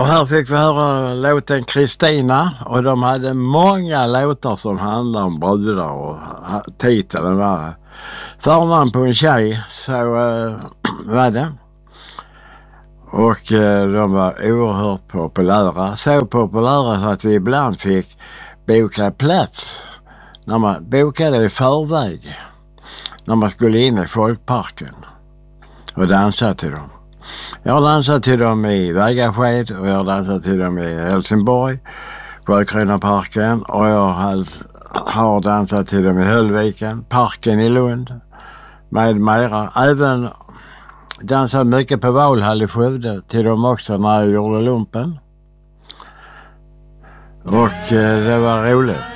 Och här fick vi höra låten Kristina, och de hade många låtar som handlar om brudar, och titeln var Förnamn på en tjej, så var det. Och de var oerhört populära. Så populära att vi ibland fick boka plats när man bokade i förväg. När man skulle in i folkparken och dansa till dem. Jag har dansat till dem i Vägasked och jag har dansat till dem i Helsingborg, Sjökronaparken, och jag har dansat till dem i Höllviken, parken i Lund med mera. Även dansade mycket på Valhall i Skövde till dem också när jag gjorde lumpen. Och det var roligt.